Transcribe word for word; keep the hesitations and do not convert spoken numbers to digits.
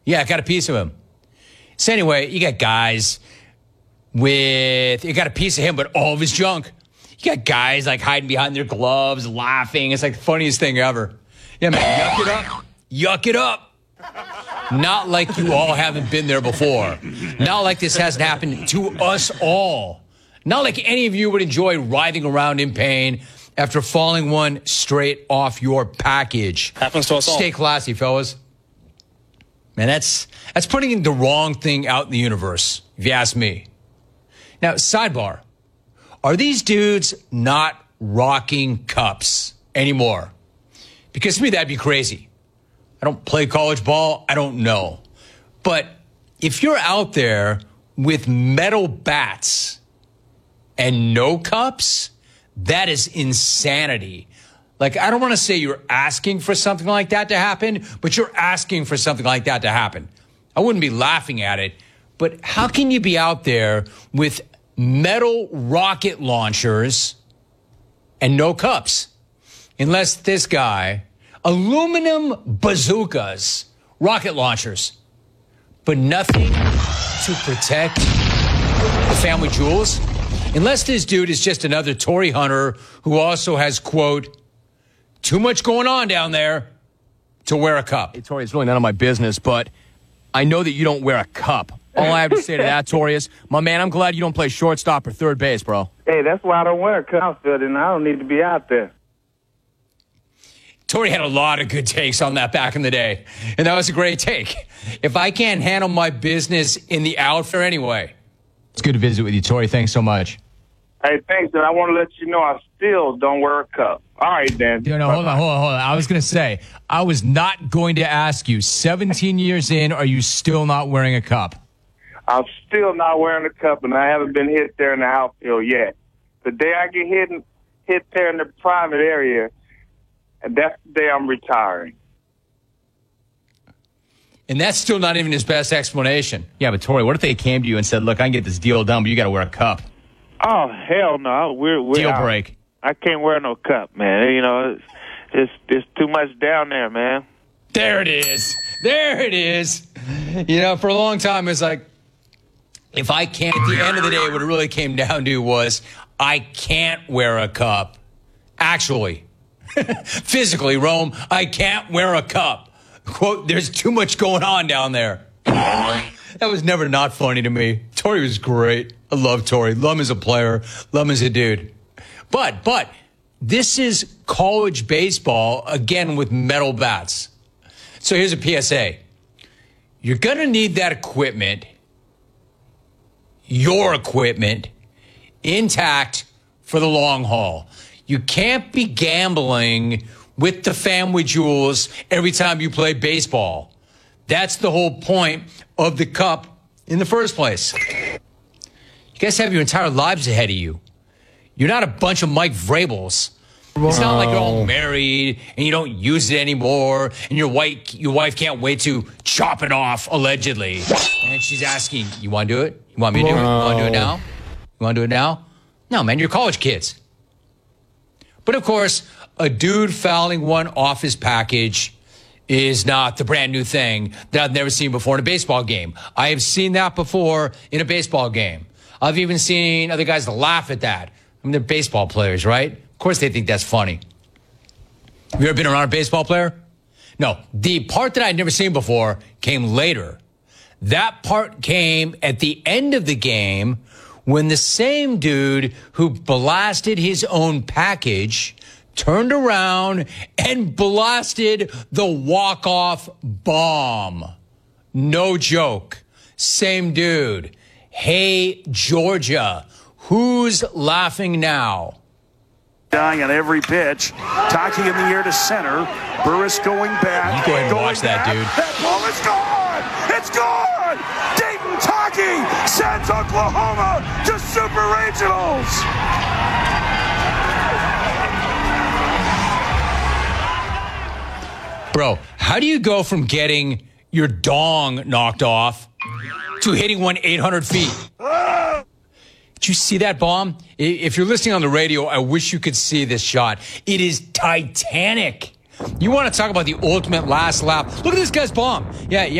Yeah, I got a piece of him. So anyway, you got guys with, you got a piece of him, but all of his junk. You got guys like hiding behind their gloves, laughing. It's like the funniest thing ever. Yeah, man, yuck it up. Yuck it up. Not like you all haven't been there before. Not like this hasn't happened to us all. Not like any of you would enjoy writhing around in pain after falling one straight off your package. Happens to us all. Stay classy, fellas. Man, that's that's putting the wrong thing out in the universe, if you ask me. Now, sidebar. Are these dudes not rocking cups anymore? Because to me, that'd be crazy. I don't play college ball. I don't know. But if you're out there with metal bats and no cups, that is insanity. Like, I don't want to say you're asking for something like that to happen, but you're asking for something like that to happen. I wouldn't be laughing at it, but how can you be out there with metal rocket launchers and no cups? Unless this guy, aluminum bazookas, rocket launchers, but nothing to protect the family jewels. Unless this dude is just another Tory hunter who also has, quote, too much going on down there to wear a cup. Hey, Tori, it's really none of my business, but I know that you don't wear a cup. All I have to say to that, Tori, is, my man, I'm glad you don't play shortstop or third base, bro. Hey, that's why I don't wear a cup, and I don't need to be out there. Tory had a lot of good takes on that back in the day, and that was a great take. If I can't handle my business in the outfield anyway. It's good to visit with you, Tori. Thanks so much. Hey, thanks, and I want to let you know I still don't wear a cup. All right, Dan. No, no, hold on, hold on, hold on. I was going to say, I was not going to ask you, seventeen years in, are you still not wearing a cup? I'm still not wearing a cup, and I haven't been hit there in the outfield yet. The day I get hit, hit there in the private area, and that's the day I'm retiring. And that's still not even his best explanation. Yeah, but Tori, what if they came to you and said, look, I can get this deal done, but you got to wear a cup? Oh, hell no. We're, we're Deal out. break. I can't wear no cup, man. You know, it's, it's, it's too much down there, man. There it is. There it is. You know, for a long time, it's like, if I can't, at the end of the day, what it really came down to was, I can't wear a cup. Actually, physically, Rome, I can't wear a cup. Quote, there's too much going on down there. That was never not funny to me. Tory was great. I love Tory. Love him as a player. Love him as a dude. But, but, this is college baseball, again, with metal bats. So here's a P S A. You're going to need that equipment, your equipment, intact for the long haul. You can't be gambling with the family jewels every time you play baseball. That's the whole point of the cup in the first place. You guys have your entire lives ahead of you. You're not a bunch of Mike Vrabels. It's not like you're all married and you don't use it anymore and your wife, your wife can't wait to chop it off, allegedly. And she's asking, you want to do it? You want me to do it? You want to do it now? You want to do it now? No, man, you're college kids. But, of course, a dude fouling one off his package is not the brand new thing that I've never seen before in a baseball game. I have seen that before in a baseball game. I've even seen other guys laugh at that. I mean, they're baseball players, right? Of course they think that's funny. Have you ever been around a baseball player? No. The part that I'd never seen before came later. That part came at the end of the game when the same dude who blasted his own package turned around and blasted the walk-off bomb. No joke. Same dude. Hey, Georgia, who's laughing now? Dying on every pitch. Taki in the air to center. Burris going back. You go ahead and watch that, back. dude. That ball is gone. It's gone. Dayton Taki sends Oklahoma to Super Regionals. Bro, how do you go from getting your dong knocked off to hitting one eight hundred feet? Did you see that bomb? If you're listening on the radio, I wish you could see this shot. It is titanic. You want to talk about the ultimate last lap. Look at this guy's bomb. Yeah, yeah.